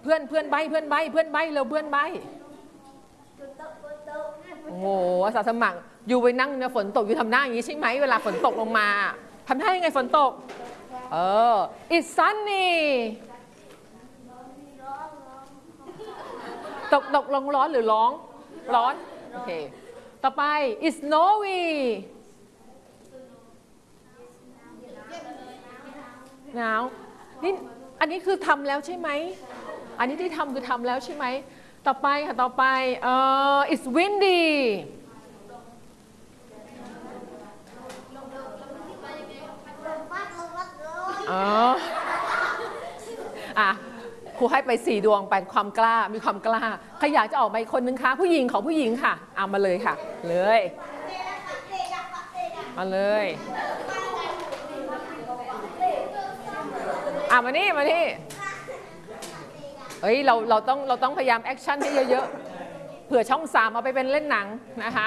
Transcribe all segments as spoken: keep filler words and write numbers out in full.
พื่อนเพื่อนใบเพื่อนใบเพื่อนใบเราเพื่อนใบโอ้โหอาสาสมัครอยู่ไปนั่งเนี่ยฝนตกอยู่ทำหน้าอย่างนี้ใช่ไหมเวลาฝนตกลงมาทำท่ายังไงฝนตกเออ it's sunny ตกตกลงร้อนหรือร้องร้อนโอเคต่อไป it's snowy หนาวนี่อันนี้คือทำแล้วใช่ไหมอันนี้ที่ทำคือทำแล้วใช่ไหมต่อไปค่ะต่อไปเอ่อ it's windy อ๋ออ่ะครูให้ไปสี่ดวงไปความกล้ามีความกล้าใครอยากจะออกไปคนนึงคะผู้หญิงของผู้หญิงค่ะเอามาเลยค่ะเลยมาเลยอ่ะมานี่มานี่เฮ้ยเราเราต้องเราต้องพยายามแอคชั่นให้เยอะๆเผื่อช่องสามเอาไปเป็นเล่นหนังนะคะ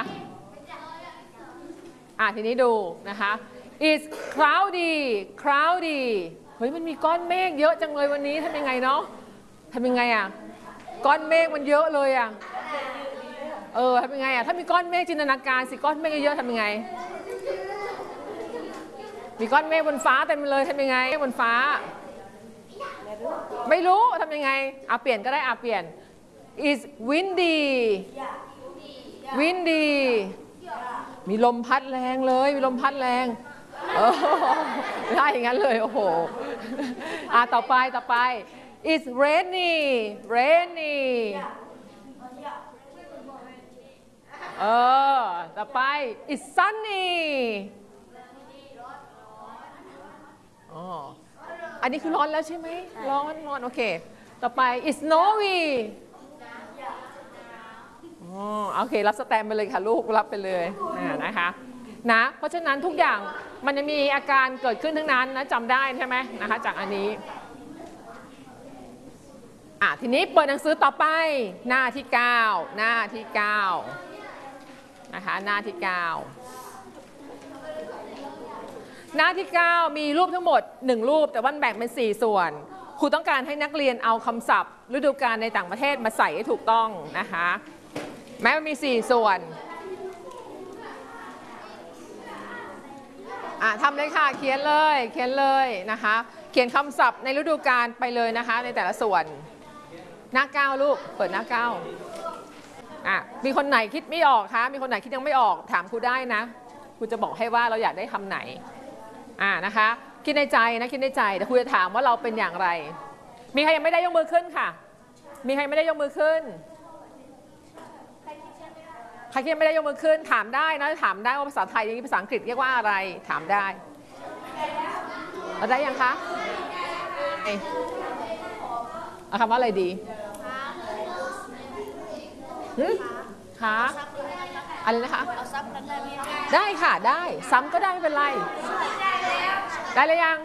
อ่ะทีนี้ดูนะคะ it's cloudy cloudy เฮ้ยมันมีก้อนเมฆเยอะจังเลยวันนี้ทำยังไงเนาะทำยังไงอ่ะก้อนเมฆมันเยอะเลยอ่ะเออทำยังไงอ่ะถ้ามีก้อนเมฆจินตนาการสิก้อนเมฆเยอะๆทำยังไงมีก้อนเมฆบนฟ้าเต็มเลยทำยังไงบนฟ้าไม่รู้ทำยังไงอ่ะเปลี่ยนก็ได้อ่ะเปลี่ยน is windy windy มีลมพัดแรงเลยมีลมพัดแรงเออได้อย่างนั้นเลยโอ้โหอ่ะต่อไปต่อไป it's rainy rainy เออต่อไป it's sunny อ๋ออันนี้คือร้อนแล้วใช่ไหมร้อนร้อนโอเคต่อไป it's snowy อ๋อโอเครับสแตมป์ไปเลยค่ะลูกรับไปเลยนะคะนะเพราะฉะนั้นทุกอย่างมันจะมีอาการเกิดขึ้นทั้งนั้นนะจำได้ใช่ไหมนะคะจากอันนี้อ่ะทีนี้เปิดหนังสือต่อไปหน้าที่เก้าหน้าที่เก้านะคะหน้าที่เก้าหน้าที่เก้ามีรูปทั้งหมดหนึ่งรูปแต่ว่าแบ่งเป็นสี่ส่วนครูต้องการให้นักเรียนเอาคำศัพท์ฤดูกาลในต่างประเทศมาใส่ให้ถูกต้องนะคะแม้มันมีสี่ส่วนอ่ะทำเลยค่ะเขียนเลยเขียนเลยนะคะเขียนคำศัพท์ในฤดูกาลไปเลยนะคะในแต่ละส่วนหน้าเก้าลูกเปิดหน้าเก้าอ่ะมีคนไหนคิดไม่ออกคะมีคนไหนคิดยังไม่ออกถามครูได้นะครูจะบอกให้ว่าเราอยากได้คำไหนอ่านะคะคิดในใจนะคิดในใจแต่ครูจะถามว่าเราเป็นอย่างไรมีใครยังไม่ได้ยกมือขึ้นค่ะมีใครไม่ได้ยกมือขึ้นใครที่ยังไม่ได้ยกมือขึ้นถามได้นะถามได้ว่าภาษาไทยอย่างนี้ภาษาอังกฤษเรียกว่าอะไรถามได้ได้ยังคะเอาคำว่าอะไรดีคะอะไรนะคะได้ค่ะได้ซ้ำก็ได้ไม่เป็นไรได้เลยยัง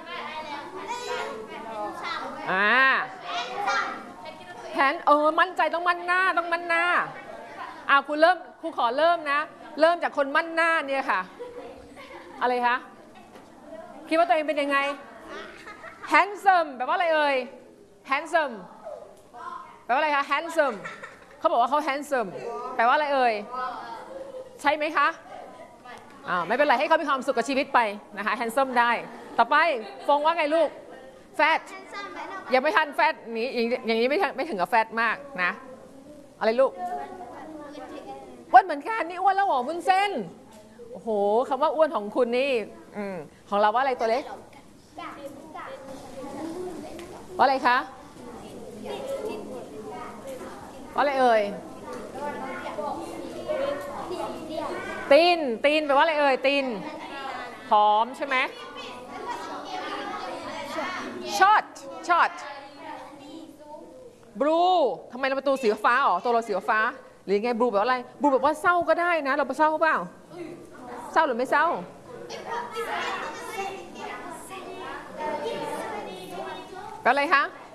อ่าแผนเออมั่นใจต้องมั่นหน้าต้องมั่นหน้าอ่าคุณเริ่มครูขอเริ่มนะเริ่มจากคนมั่นหน้าเนี่ยค่ะอะไรคะคิดว่าตัวเองเป็นยังไง handsome แปลว่าอะไรเอ่ย handsome แปลว่าอะไรคะ handsome เขาบอกว่าเขา handsome แปลว่าอะไรเอ่ยใช่ไหมคะอ่าไม่เป็นไรให้เขามีความสุขกับชีวิตไปนะคะ handsome ได้ต่อไปฟงว่าไงลูก fat ยังไม่ทัน fat นี้อย่างนี้ไม่ไม่ถึงกับ fat มากนะอะไรลูกอ้วนเหมือนกันนี่อ้วนแล้วหรอวุ้นเส้นโอ้โหคำว่าอ้วนของคุณนี่อืมของเราว่าอะไรตัวเล็กว่าอะไรคะว่าอะไรเอ่ยตีนตีนแปลว่าอะไรเอ่ยตีนผอมใช่ไหมช็อตช็อตบลูทำไมเราประตูสีฟ้าอ๋อตัวเราสีฟ้าหรือไงบลูแบบอะไรบลูแบบว่าเศร้าก็ได้นะเราไปเศร้าเปล่าเศร้าหรือไม่เศร้าแปลอะไรคะ